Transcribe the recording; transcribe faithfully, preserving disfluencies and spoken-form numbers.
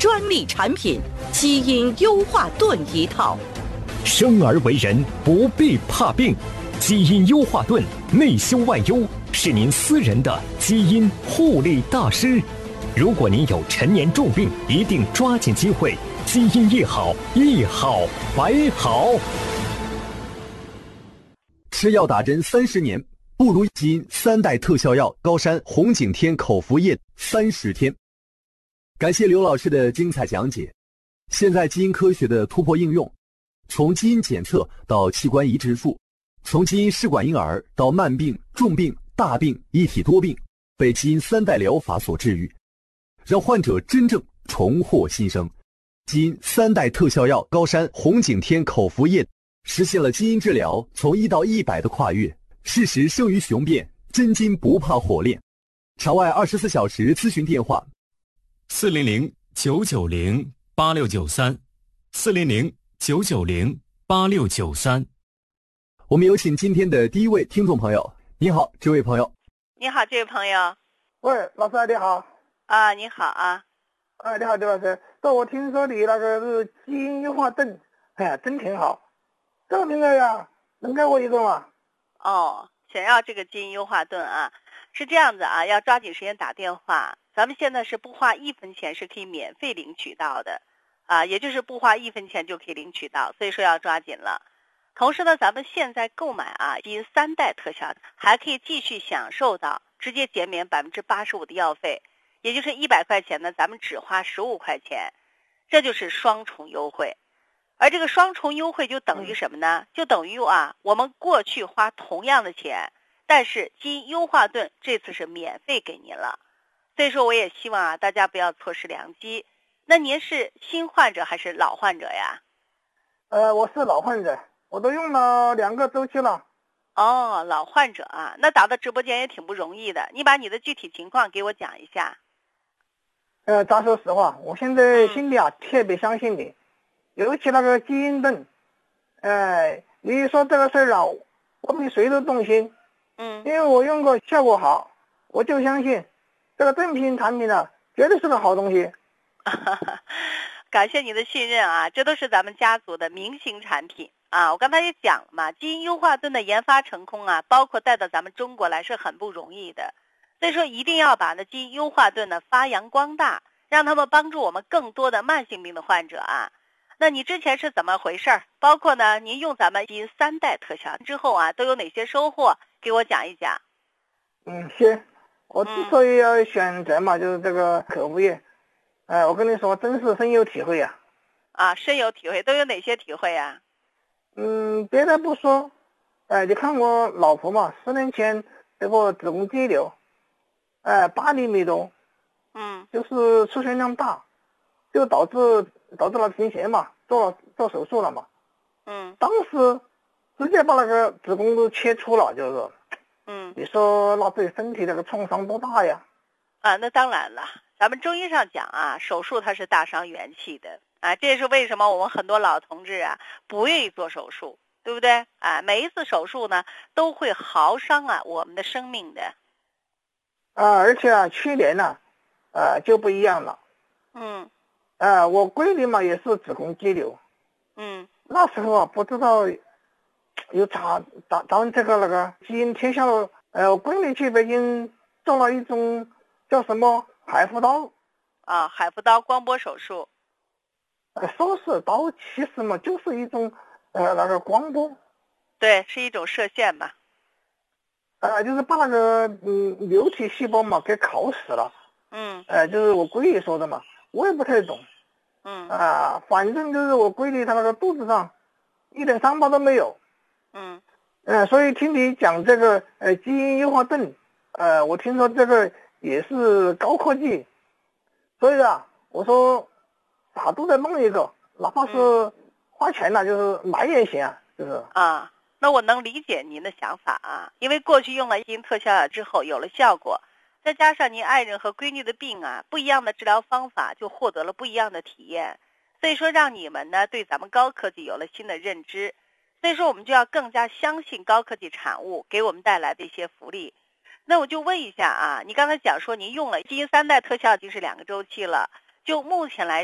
专利产品基因优化盾一套。 生而为人不必怕病，基因优化盾内修外优，是您私人的基因护理大师。如果您有陈年重病，一定抓紧机会，基因一好，一好百好。 吃药打针三十年，不如基因三代特效药高山红景天口服液三十天。感谢刘老师的精彩讲解。现在基因科学的突破应用，从基因检测到器官移植术，从基因试管婴儿到慢病、重病、大病一体多病，被基因三代疗法所治愈，让患者真正重获新生。基因三代特效药高山红景天口服液实现了基因治疗从一到一百的跨越，事实胜于雄辩，真金不怕火炼。场外二十四小时咨询电话： 四零零九九零八六九三，四零零九九零八六九三。 我们有请今天的第一位听众朋友。你好，这位朋友。 你好，这位朋友。 喂，老师你好。 啊，你好啊。 哎，你好，刘老师。这我听说你那个是基因优化盾，哎呀，真挺好。这个名字呀，能给我一个吗？ 哦，想要这个基因优化盾啊，是这样子啊，要抓紧时间打电话。咱们现在是不花一分钱是可以免费领取到的，啊，也就是不花一分钱就可以领取到，所以说要抓紧了。同时呢，咱们现在购买啊基因三代特效，还可以继续享受到直接减免百分之八十五的药费，也就是一百块钱呢，咱们只花十五块钱，这就是双重优惠。而这个双重优惠就等于什么呢？就等于啊，我们过去花同样的钱，但是基因优化盾这次是免费给您了。所以说我也希望啊，大家不要错失良机。那您是新患者还是老患者呀？ 呃，我是老患者，我都用了两个周期了。 哦，老患者啊，那打到直播间也挺不容易的。你把你的具体情况给我讲一下。 呃，咱说实话，我现在心里啊、嗯、特别相信你。尤其那个基因盾，哎，你说这个事儿啊，我比谁都动心。 嗯， 因为我用过，效果好，我就相信这个正品产品呢，绝对是个好东西。 感谢你的信任啊，这都是咱们家族的明星产品啊。我刚才也讲了嘛，基因优化盾的研发成功啊，包括带到咱们中国来是很不容易的，所以说一定要把那基因优化盾呢发扬光大，让他们帮助我们更多的慢性病的患者啊。那你之前是怎么回事？包括呢，您用咱们基因三代特效之后啊，都有哪些收获？给我讲一讲。 嗯，行。我之所以要选择嘛，嗯、就是这个口服液。哎、呃，我跟你说，真是深有体会呀、 啊。啊，深有体会，都有哪些体会呀、啊？ 嗯，别的不说，哎、呃，你看我老婆嘛，十年前这个子宫肌瘤，哎、呃，八厘米多， 嗯， 就是出血量大，就导致。导致了贫血嘛，做了做手术了嘛， 嗯， 当时直接把那个子宫都切除了，就是， 嗯， 你说那对身体这个创伤多大呀？ 啊，那当然了，咱们中医上讲啊，手术它是大伤元气的啊，这也是为什么我们很多老同志啊不愿意做手术，对不对？啊，每一次手术呢都会耗伤啊我们的生命的。 啊，而且啊，去年呢、啊，呃就不一样了， 嗯。 呃，我闺女嘛也是子宫肌瘤， 嗯， 那时候啊不知道有咋打咱这个那个基因贴效，呃，我闺女去北京做了一种叫什么海扶刀， 啊，海扶刀光波手术， 呃，说是刀，其实嘛就是一种呃那个光波， 对，是一种射线吧， 呃，就是把那个嗯瘤体细胞嘛给烤死了， 嗯， 呃，就是我闺女说的嘛。我也不太懂， 嗯啊，反正就是我闺女她那个肚子上一点伤疤都没有， 嗯， 呃，所以听你讲这个呃基因优化盾，呃，我听说这个也是高科技，所以啊，我说啥都得弄一个，哪怕是花钱了、啊，就是买也行啊，就是啊，那我能理解您的想法啊，因为过去用了基因特效药之后有了效果。再加上您爱人和闺女的病啊，不一样的治疗方法就获得了不一样的体验，所以说让你们呢对咱们高科技有了新的认知，所以说我们就要更加相信高科技产物给我们带来的一些福利。那我就问一下啊，你刚才讲说您用了基因三代特效已经是两个周期了，就目前来